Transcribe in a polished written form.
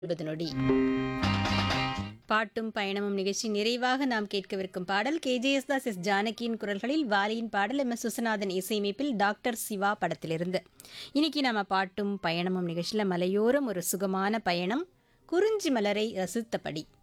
20 நொடி. பாட்டும் பயணமும் நிகழ்ச்சி நிறைவாக நாம் கேட்கவிருக்கும் பாடல் கேஜேஎஸ் தாஸ் எஸ் ஜானகியின் குரல்களில் வாலியின் பாடல் எம் எஸ் விஸ்வநாதன் இசையமைப்பில் டாக்டர் சிவா படத்திலிருந்து. இன்னைக்கு நம்ம பாட்டும் பயணமும் நிகழ்ச்சியில் மலையோரம் ஒரு சுகமான பயணம், குறிஞ்சி மலரை ரசித்தபடி.